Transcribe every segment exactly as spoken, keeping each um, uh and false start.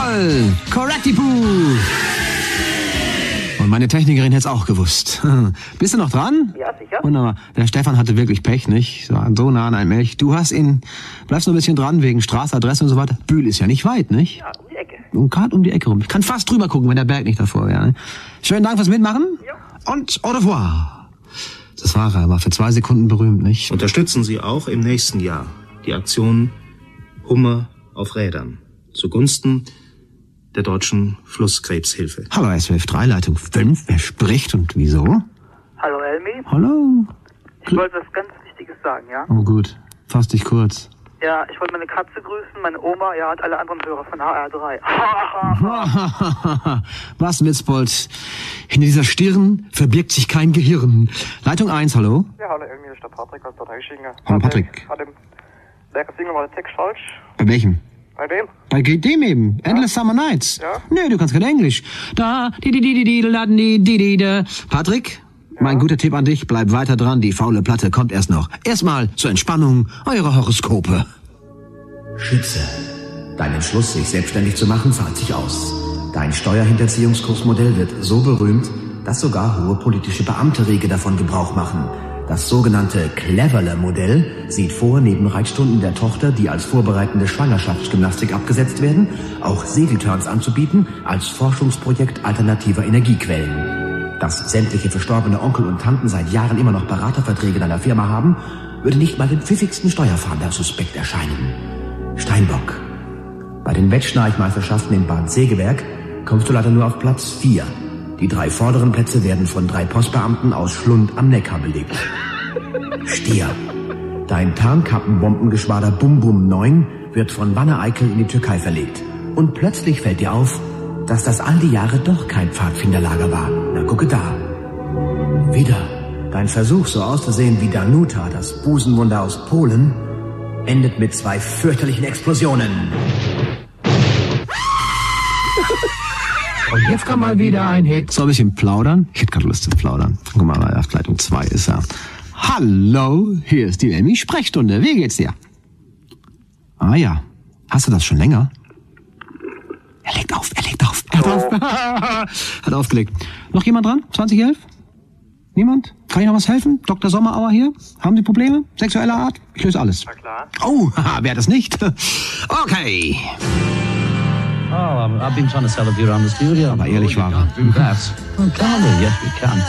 Jawohl, Correctipu. Und meine Technikerin hätte es auch gewusst. Bist du noch dran? Ja, sicher. Wunderbar. Der Stefan hatte wirklich Pech, nicht? So, so nah an einem Elch. Du hast ihn, bleibst noch ein bisschen dran, wegen Straße, Adresse und so weiter. Bühl ist ja nicht weit, nicht? Ja, um die Ecke. Und gerade um die Ecke rum. Ich kann fast drüber gucken, wenn der Berg nicht davor wäre. Ne? Schönen Dank fürs Mitmachen. Ja. Und au revoir. Das war er, war für zwei Sekunden berühmt, nicht? Unterstützen Sie auch im nächsten Jahr die Aktion Hummer auf Rädern zugunsten der deutschen Flusskrebshilfe. Hallo, S W F drei, Leitung fünf. Wer spricht und wieso? Hallo, Elmi. Hallo. Ich wollte was ganz Wichtiges sagen, ja? Oh gut, fass dich kurz. Ja, ich wollte meine Katze grüßen, meine Oma, ja, und alle anderen Hörer von H R drei. Was, Witzbold? Hinter dieser Stirn verbirgt sich kein Gehirn. Leitung eins, hallo? Ja, hallo, Elmi, das ist der Patrick aus Bad Aichinger. Hallo, Patrick. Bei dem Werker-Single war der Text falsch. Bei welchem? Bei dem? Bei dem eben. Ja. Endless Summer Nights. Ja. Nö, du kannst kein Englisch. Da, di di di di di da di di di da. Patrick? Ja. Mein guter Tipp an dich, bleib weiter dran, die faule Platte kommt erst noch. Erstmal zur Entspannung eure Horoskope. Schütze. Dein Entschluss, sich selbstständig zu machen, zahlt sich aus. Dein Steuerhinterziehungskursmodell wird so berühmt, dass sogar hohe politische Beamte rege davon Gebrauch machen. Das sogenannte Cleverle-Modell sieht vor, neben Reitstunden der Tochter, die als vorbereitende Schwangerschaftsgymnastik abgesetzt werden, auch Segelturns anzubieten als Forschungsprojekt alternativer Energiequellen. Dass sämtliche verstorbene Onkel und Tanten seit Jahren immer noch Beraterverträge in einer Firma haben, würde nicht mal dem pfiffigsten Steuerfahnder suspekt erscheinen. Steinbock. Bei den Wettschnarchmeisterschaften in Bad Segeberg kommst du leider nur auf Platz vier. Die drei vorderen Plätze werden von drei Postbeamten aus Schlund am Neckar belegt. Stier. Dein Tarnkappenbombengeschwader Bum Bum neun wird von Wanne-Eickel in die Türkei verlegt. Und plötzlich fällt dir auf, dass das all die Jahre doch kein Pfadfinderlager war. Na, gucke da. Wieder. Dein Versuch, so auszusehen wie Danuta, das Busenwunder aus Polen, endet mit zwei fürchterlichen Explosionen. Und jetzt kommt mal wieder ein Hit. So ein bisschen plaudern. Ich hätte gerade Lust zu plaudern. Guck mal, auf Leitung zwei ist er. Hallo, hier ist die Elmi Sprechstunde. Wie geht's dir? Ah ja, hast du das schon länger? Er legt auf, er legt auf, er hat, auf. Hat aufgelegt. Noch jemand dran? zwanzig elf? Niemand? Kann ich noch was helfen? Doktor Sommerauer hier? Haben Sie Probleme? Sexueller Art? Ich löse alles. Na klar. Oh, wer das nicht? Okay. Oh, I've, I've been trying to sell a beer around the studio. Aber ehrlich war er. Do that. Oh, can we? Yes, we can.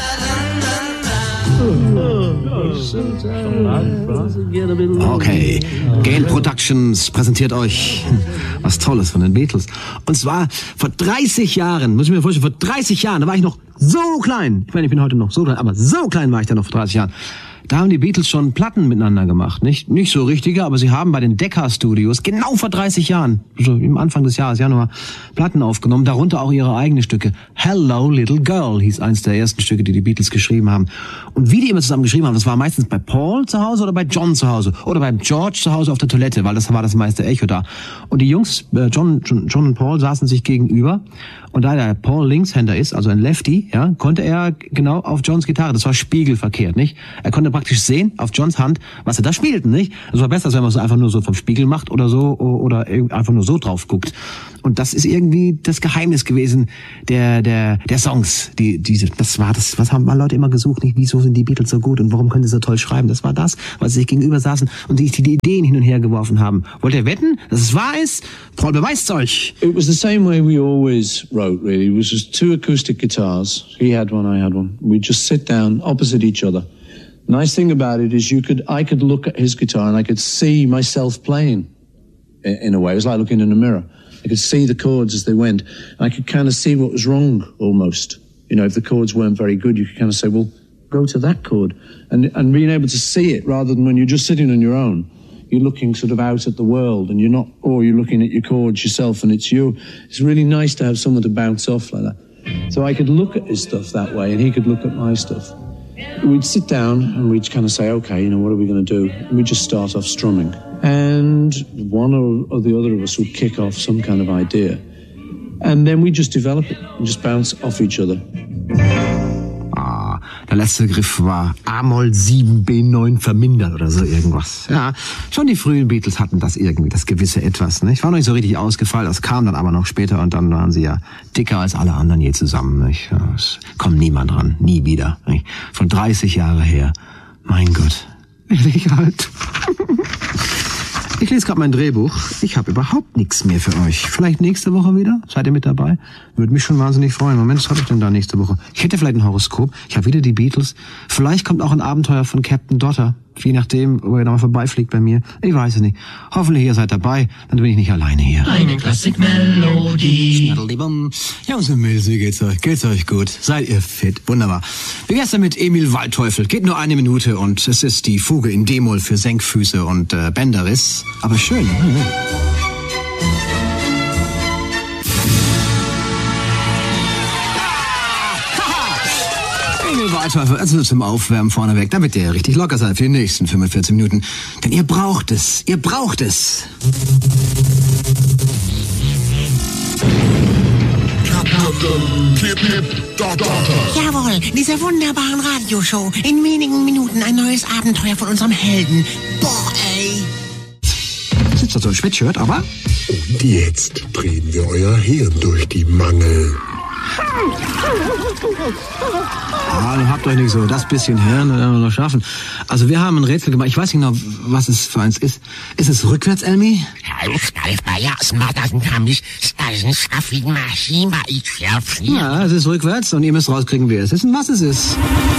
Okay, Gain Productions präsentiert euch was Tolles von den Beatles. Und zwar vor dreißig Jahren, muss ich mir vorstellen, vor dreißig Jahren, da war ich noch so klein. Ich meine, ich bin heute noch so klein, aber so klein war ich da noch vor dreißig Jahren. Da haben die Beatles schon Platten miteinander gemacht. Nicht, nicht so richtige, aber sie haben bei den Decca Studios genau vor dreißig Jahren, so im Anfang des Jahres, Januar, Platten aufgenommen, darunter auch ihre eigenen Stücke. Hello Little Girl hieß eins der ersten Stücke, die die Beatles geschrieben haben. Und wie die immer zusammen geschrieben haben, das war meistens bei Paul zu Hause oder bei John zu Hause oder beim George zu Hause auf der Toilette, weil das war das meiste Echo da. Und die Jungs, John, John, John und Paul, saßen sich gegenüber. Und da der Paul Linkshänder ist, also ein Lefty, ja, konnte er genau auf Johns Gitarre, das war spiegelverkehrt, nicht? Er konnte praktisch sehen auf Johns Hand, was er da spielten, nicht? Das war besser, als wenn man es einfach nur so vom Spiegel macht oder so, oder einfach nur so drauf guckt. Und das ist irgendwie das Geheimnis gewesen der der der Songs, die diese das war das, was haben Leute immer gesucht, nicht? Wieso sind die Beatles so gut und warum können sie so toll schreiben? Das war das, weil sie sich gegenüber saßen und sich die Ideen hin und her geworfen haben. Wollt ihr wetten, dass es wahr ist? Paul beweist's euch. It was the same way we always wrote, really. It was just two acoustic guitars. He had one, I had one. We'd just sit down opposite each other. The nice thing about it is you could, I could look at his guitar and I could see myself playing in a way. It was like looking in a mirror. I could see the chords as they went. I could kind of see what was wrong almost. You know, if the chords weren't very good, you could kind of say, well, go to that chord. And, and being able to see it rather than when you're just sitting on your own. You're looking sort of out at the world and you're not, or you're looking at your chords yourself and it's you. It's really nice to have someone to bounce off like that. So I could look at his stuff that way and he could look at my stuff. We'd sit down and we'd kind of say, okay, you know, what are we going to do? And we'd just start off strumming. And one or, or the other of us would kick off some kind of idea. And then we'd just develop it and just bounce off each other. Der letzte Griff war A-Moll sieben B neun vermindert oder so irgendwas. Ja, schon die frühen Beatles hatten das irgendwie, das gewisse Etwas. Ne? Ich war noch nicht so richtig ausgefallen, das kam dann aber noch später und dann waren sie ja dicker als alle anderen je zusammen. Nicht? Ja, es kommt niemand dran, nie wieder. Nicht? Von dreißig Jahre her. Mein Gott, werde ich alt. Ich lese gerade mein Drehbuch. Ich habe überhaupt nichts mehr für euch. Vielleicht nächste Woche wieder? Seid ihr mit dabei? Würde mich schon wahnsinnig freuen. Moment, was habe ich denn da nächste Woche? Ich hätte vielleicht ein Horoskop. Ich habe wieder die Beatles. Vielleicht kommt auch ein Abenteuer von Captain Dotter. Je nachdem, wo ihr da mal vorbeifliegt bei mir. Ich weiß es nicht. Hoffentlich ihr seid dabei. Dann bin ich nicht alleine hier. Eine Klassikmelodie. Jungs und Mädels, wie geht's euch? Geht's euch gut? Seid ihr fit? Wunderbar. Wie wär's denn mit Emil Waldteufel? Geht nur eine Minute und es ist die Fuge in D-Moll für Senkfüße und äh, Bänderriss. Aber schön. Emil Waldteufel, also zum Aufwärmen vorneweg, damit ihr richtig locker seid für die nächsten fünfundvierzig Minuten. Denn ihr braucht es. Ihr braucht es. Jawohl, dieser wunderbaren Radioshow. In wenigen Minuten ein neues Abenteuer von unserem Helden. Boah, ey. Sitzt da so ein Sweatshirt, aber... Und jetzt drehen wir euer Hirn durch die Mangel. Ah, du habt euch nicht so das bisschen Hirn werden wir noch schaffen. Also wir haben ein Rätsel gemacht. Ich weiß nicht genau, was es für eins ist. Ist es rückwärts, Elmi? Ja, es ist rückwärts und ihr müsst rauskriegen, wer es ist und was es ist.